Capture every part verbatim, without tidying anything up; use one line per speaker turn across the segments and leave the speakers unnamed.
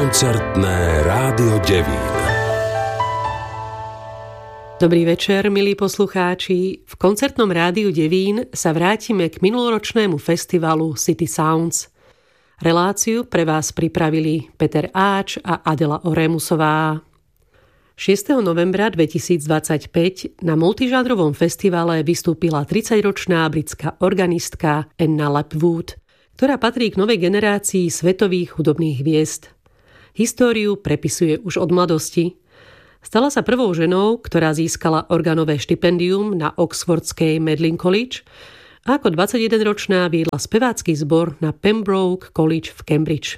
Koncertné rádio Devín.
Dobrý večer, milí poslucháči. V koncertnom rádiu Devín sa vrátime k minuloročnému festivalu City Sounds. Reláciu pre vás pripravili Peter Áč a Adela Orémusová. šiesteho novembra dvetisícdvadsaťpäť na multižánrovom festivale vystúpila tridsaťročná britská organistka Anna Lapwood, ktorá patrí k novej generácii svetových hudobných hviezd. Históriu prepisuje už od mladosti. Stala sa prvou ženou, ktorá získala organové štipendium na Oxfordskej Magdalen College a ako dvadsaťjedenročná viedla spevácky zbor na Pembroke College v Cambridge.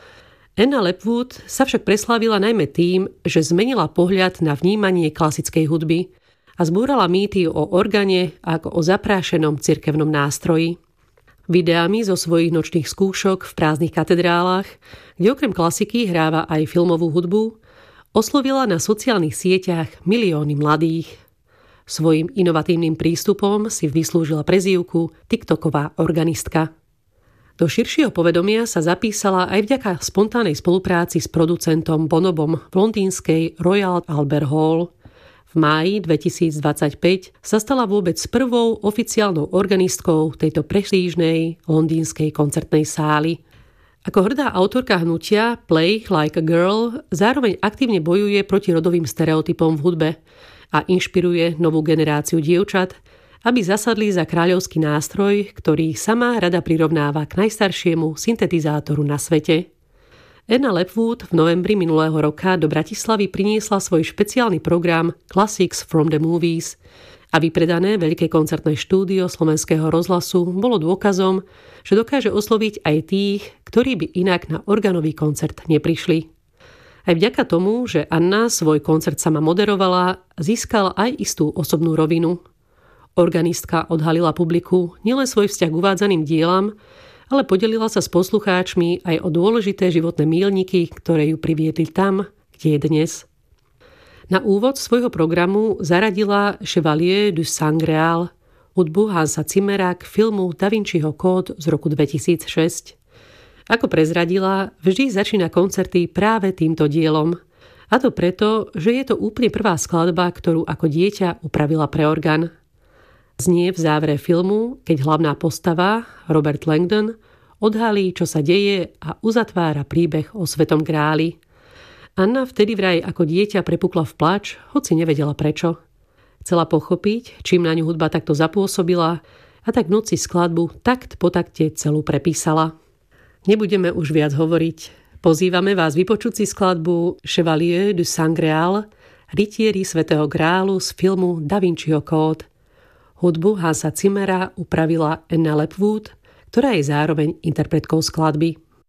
Anna Lapwood sa však preslávila najmä tým, že zmenila pohľad na vnímanie klasickej hudby a zbúrala mýty o organe ako o zaprášenom cirkevnom nástroji. Videami zo svojich nočných skúšok v prázdnych katedrálach, kde okrem klasiky hráva aj filmovú hudbu, oslovila na sociálnych sieťach milióny mladých. Svojím inovatívnym prístupom si vyslúžila prezývku TikToková organistka. Do širšieho povedomia sa zapísala aj vďaka spontánnej spolupráci s producentom Bonobom v londýnskej Royal Albert Hall. V máji dvetisícdvadsaťpäť sa stala vôbec prvou oficiálnou organistkou tejto prestížnej londýnskej koncertnej sály. Ako hrdá autorka hnutia Play Like a Girl zároveň aktívne bojuje proti rodovým stereotypom v hudbe a inšpiruje novú generáciu dievčat, aby zasadli za kráľovský nástroj, ktorý sama rada prirovnáva k najstaršiemu syntetizátoru na svete. Anna Lapwood v novembri minulého roka do Bratislavy priniesla svoj špeciálny program Classics from the Movies a vypredané veľké koncertné štúdio Slovenského rozhlasu bolo dôkazom, že dokáže osloviť aj tých, ktorí by inak na organový koncert neprišli. Aj vďaka tomu, že Anna svoj koncert sama moderovala, získala aj istú osobnú rovinu. Organistka odhalila publiku nielen svoj vzťah k uvádzaným dielam, ale podelila sa s poslucháčmi aj o dôležité životné míľniky, ktoré ju priviedli tam, kde je dnes. Na úvod svojho programu zaradila Chevalier du Saint-Graal, hudbu Hansa Zimmera k filmu Da Vinciho kód z roku dvetisícšesť. Ako prezradila, vždy začína koncerty práve týmto dielom. A to preto, že je to úplne prvá skladba, ktorú ako dieťa upravila pre orgán. Znie v závere filmu, keď hlavná postava, Robert Langdon, odhalí, čo sa deje a uzatvára príbeh o Svetom gráli. Anna vtedy vraj ako dieťa prepukla v plač, hoci nevedela prečo. Chcela pochopiť, čím na ňu hudba takto zapôsobila a tak v noci skladbu takt po takte celú prepísala. Nebudeme už viac hovoriť. Pozývame vás vypočuť si skladbu Chevalier du Saint-Graal, rytieri Svätého grálu z filmu Da Vinciho kód. Hudbu Hansa Zimmera upravila Anna Lapwood, ktorá je zároveň interpretkou skladby.